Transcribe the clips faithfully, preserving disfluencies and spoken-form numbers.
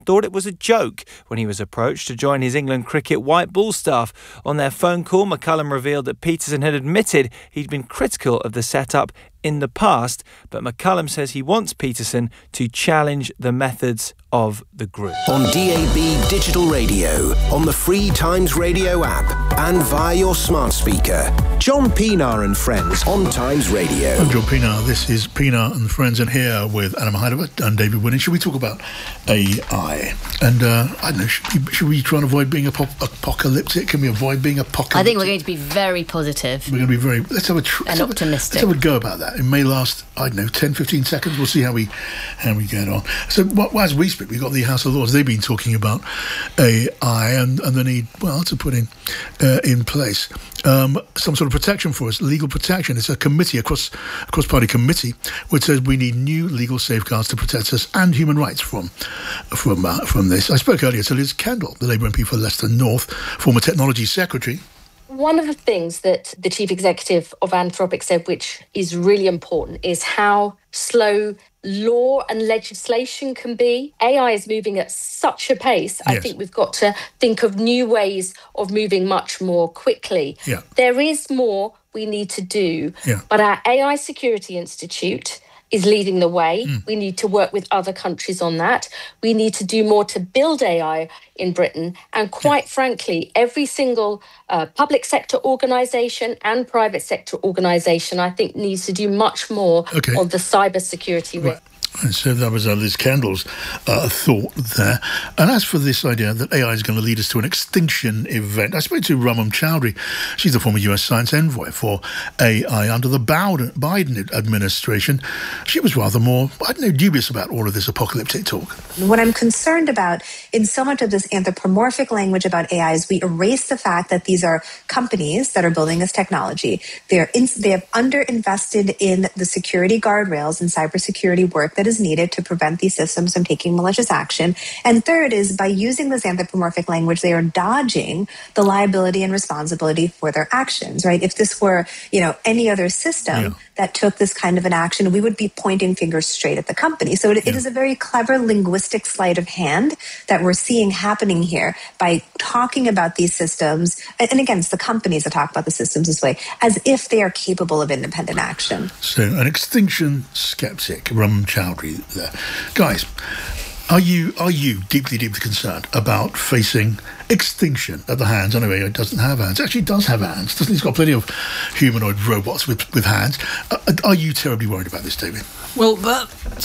thought it was a joke when he was approached to join his England cricket white ball staff. On their phone call, McCullum revealed that Peterson had admitted he'd been critical of the setup in the past, but McCullum says he wants Peterson to challenge the methods of the group. On D A B Digital Radio, on the free Times Radio app, and via your smart speaker. John Pienaar and Friends on Times Radio. I'm John Pienaar. This is Pienaar and Friends, and here with Adam Heidewood and David Winning. Should we talk about A I? And uh, I don't know, should we, should we try and avoid being ap- apocalyptic? Can we avoid being apocalyptic? I think we're going to be very positive. We're going to be very... Let's have a... Tr- and let's optimistic. Have a, let's have a go about that. It may last, I don't know, ten, fifteen seconds. We'll see how we how we get on. So well, as we speak, we've got the House of Lords. They've been talking about A I and, and the need, well, to put in, uh, in place um, some sort of protection for us, legal protection. It's a committee, a cross, a cross-party committee, which says we need new legal safeguards to protect us and human rights from from uh, from this. I spoke earlier to Liz Kendall, the Labour M P for Leicester North, former technology secretary. One of the things that the chief executive of Anthropic said, which is really important, is how slow law and legislation can be. A I is moving at such a pace. Yes. I think we've got to think of new ways of moving much more quickly. Yeah. There is more we need to do, yeah. but our A I Security Institute is leading the way. Mm. We need to work with other countries on that. We need to do more to build A I in Britain. And quite yeah. frankly, every single uh, public sector organisation and private sector organisation, I think, needs to do much more okay. on the cyber security right. risk. And so that was uh, Liz Kendall's uh, thought there. And as for this idea that A I is going to lead us to an extinction event, I spoke to Ramon Chowdhury. She's the former U S science envoy for A I under the Biden administration. She was rather more, I don't know, dubious about all of this apocalyptic talk. What I'm concerned about in so much of this anthropomorphic language about A I is we erase the fact that these are companies that are building this technology. They're in, they have underinvested in the security guardrails and cybersecurity work that is needed to prevent these systems from taking malicious action. And third is by using this anthropomorphic language, they are dodging the liability and responsibility for their actions, right? If this were, you know, any other system yeah. that took this kind of an action, we would be pointing fingers straight at the company. So it, yeah. it is a very clever linguistic sleight of hand that we're seeing happening here by talking about these systems. And again, it's the companies that talk about the systems this way, as if they are capable of independent action. So an extinction skeptic, Ram Chowdhury there. Guys, are you are you deeply, deeply concerned about facing extinction at the hands? I know A I doesn't have hands. It actually does have hands. Doesn't it? It's got plenty of humanoid robots with, with hands. Uh, are you terribly worried about this, David? Well, that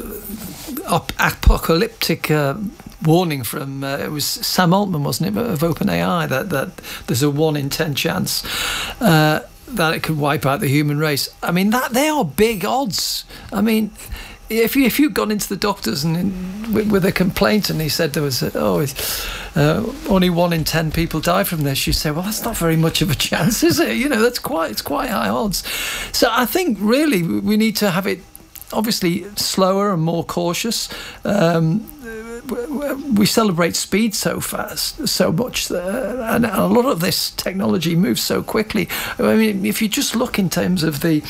uh, apocalyptic uh, warning from, uh, it was Sam Altman, wasn't it, of OpenAI, that, that there's a one in ten chance uh, that it could wipe out the human race. I mean, that they are big odds. I mean, if you if you'd gone into the doctors and in, with, with a complaint and he said there was a, oh uh, only one in ten people die from this, you say, well, that's not very much of a chance, is it? You know, that's quite it's quite high odds. So I think really we need to have it obviously slower and more cautious. Um, we celebrate speed so fast, so much, uh, and a lot of this technology moves so quickly. I mean, if you just look in terms of the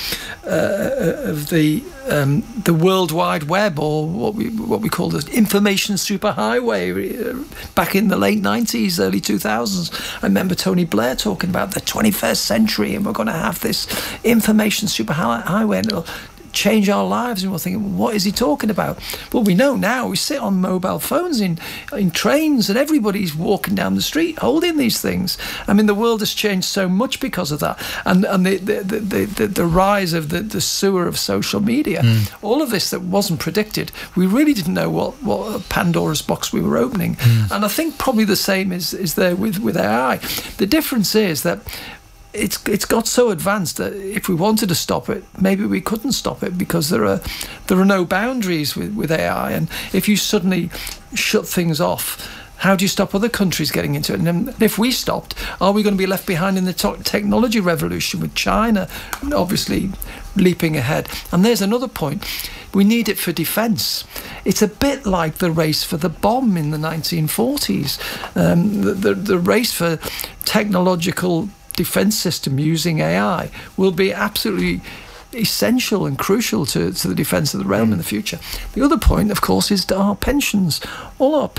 uh, of the um, the World Wide Web, or what we what we call the information superhighway, uh, back in the late nineties, early two thousands, I remember Tony Blair talking about the twenty-first century, and we're going to have this information superhighway, and it'll change our lives. And we're thinking, what is he talking about? Well, we know now. We sit on mobile phones in in trains, and everybody's walking down the street holding these things. I mean, the world has changed so much because of that, and and the the the, the, the rise of the, the sewer of social media. Mm. All of this that wasn't predicted. We really didn't know what what Pandora's box we were opening. Mm. And I think probably the same is is there with with A I. The difference is that It's it's got so advanced that if we wanted to stop it, maybe we couldn't stop it, because there are there are no boundaries with, with A I. And if you suddenly shut things off, how do you stop other countries getting into it? And if we stopped, are we going to be left behind in the to- technology revolution, with China obviously leaping ahead? And there's another point. We need it for defence. It's a bit like the race for the bomb in the nineteen forties. Um, the, the, the race for technological defence system using A I will be absolutely essential and crucial to, to the defence of the realm in the future. The other point, of course, is that our pensions, all our